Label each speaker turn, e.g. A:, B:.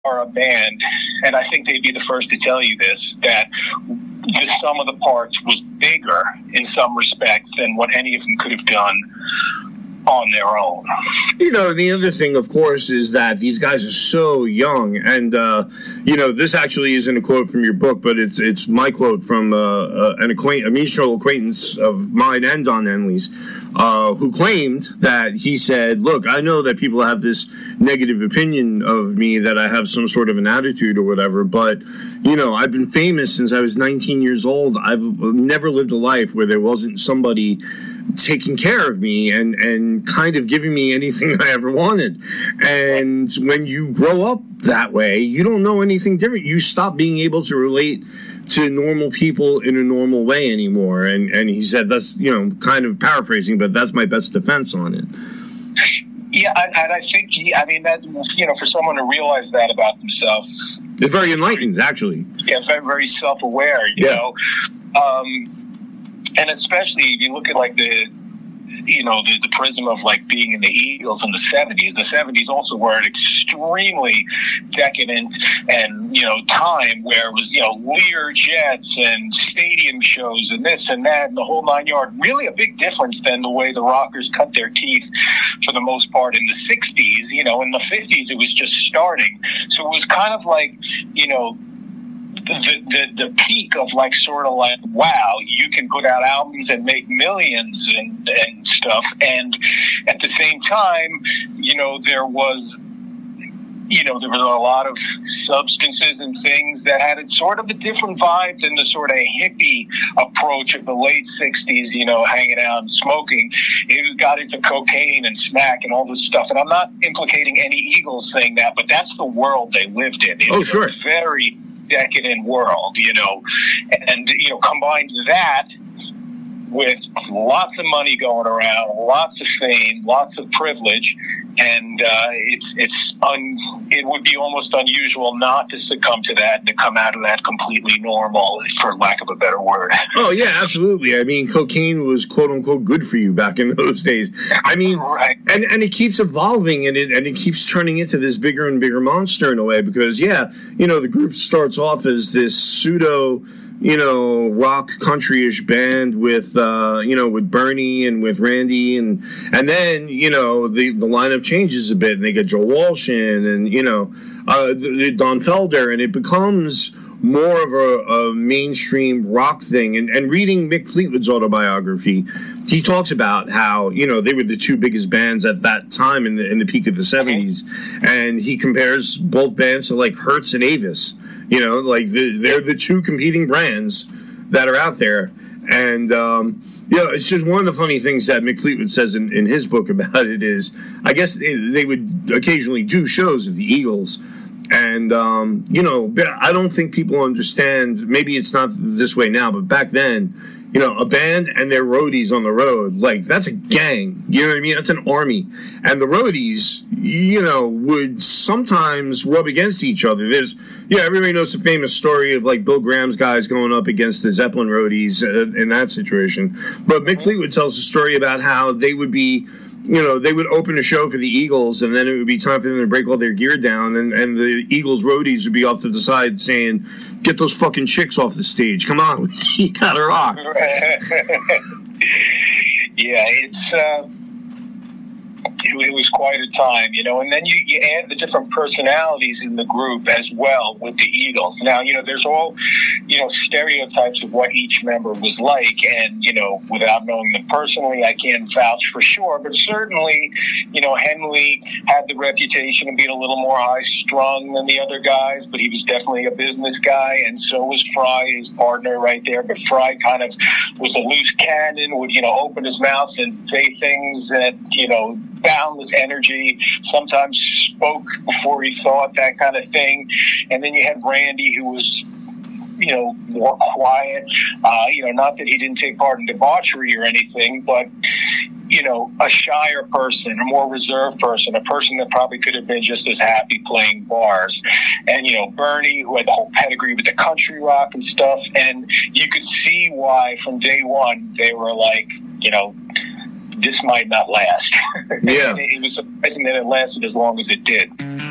A: a band, and I think they'd be the first to tell you this, that the sum of the parts was bigger in some respects than what any of them could have done on their own.
B: You know, the other thing, of course, is that these guys are so young, and you know, this actually isn't a quote from your book, but it's my quote from a mutual acquaintance of mine and Don Henley's, who claimed that he said, "Look, I know that people have this negative opinion of me, that I have some sort of an attitude or whatever, but you know, I've been famous since I was 19 years old. I've never lived a life where there wasn't somebody taking care of me and kind of giving me anything I ever wanted. And when you grow up that way, you don't know anything different. You stop being able to relate to normal people in a normal way anymore." And he said, that's, you know, kind of paraphrasing, but that's my best defense on it.
A: Yeah, and I think, I mean, that, you know, for someone to realize that about themselves,
B: it's very enlightening, actually.
A: Yeah, very, very self-aware, you know. And especially if you look at, like, the prism of, like, being in the Eagles in the 70s. The 70s also were an extremely decadent and, you know, time where it was, you know, Lear jets and stadium shows and this and that and the whole nine yard. Really a big difference than the way the rockers cut their teeth for the most part in the 60s. You know, in the 50s it was just starting. So it was kind of like, you know, the peak of, like, sort of like, wow, you can put out albums and make millions and stuff. And at the same time, you know, there was a lot of substances and things that had sort of a different vibe than the sort of hippie approach of the late 60s, you know, hanging out and smoking. It got into cocaine and smack and all this stuff. And I'm not implicating any Eagles saying that, but that's the world they lived in. It was a very decadent world, you know, and, you know, combined that with lots of money going around, lots of fame, lots of privilege, and it would be almost unusual not to succumb to that and to come out of that completely normal, for lack of a better word.
B: Oh yeah, absolutely. I mean, cocaine was quote unquote good for you back in those days. I mean, right. and it keeps evolving and it keeps turning into this bigger and bigger monster in a way, because yeah, you know, the group starts off as this pseudo, you know, rock country-ish band with, you know, with Bernie and with Randy, and then, you know, the lineup changes a bit, and they get Joe Walsh in, and, you know, Don Felder, and it becomes more of a mainstream rock thing. And reading Mick Fleetwood's autobiography, he talks about how, you know, they were the two biggest bands at that time in the peak of the 70s, and he compares both bands to, like, Hertz and Avis. You know, like, they're the two competing brands that are out there. And, you know, it's just one of the funny things that Mick Fleetwood says in his book about it is, I guess they would occasionally do shows with the Eagles. And, you know, I don't think people understand, maybe it's not this way now, but back then, you know, a band and their roadies on the road, like, that's a gang. You know what I mean? That's an army. And the roadies, you know, would sometimes rub against each other. Everybody knows the famous story of, like, Bill Graham's guys going up against the Zeppelin roadies in that situation. But Mick Fleetwood tells a story about how they would be, you know, they would open a show for the Eagles, and then it would be time for them to break all their gear down, and the Eagles roadies would be off to the side saying, "Get those fucking chicks off the stage. Come on, you gotta rock."
A: Yeah, it was quite a time, you know, and then you add the different personalities in the group as well with the Eagles. Now, you know, there's all, you know, stereotypes of what each member was like, and, you know, without knowing them personally, I can't vouch for sure, but certainly, you know, Henley had the reputation of being a little more high-strung than the other guys, but he was definitely a business guy, and so was Fry, his partner right there, but Fry kind of was a loose cannon, would, you know, open his mouth and say things that, you know, boundless energy, sometimes spoke before he thought, that kind of thing. And then you had Randy, who was, you know, more quiet, you know, not that he didn't take part in debauchery or anything, but, you know, a shyer person, a more reserved person, a person that probably could have been just as happy playing bars. And, you know, Bernie, who had the whole pedigree with the country rock and stuff, and you could see why from day one they were like, you know, this might not last.
B: Yeah.
A: It was surprising that it lasted as long as it did.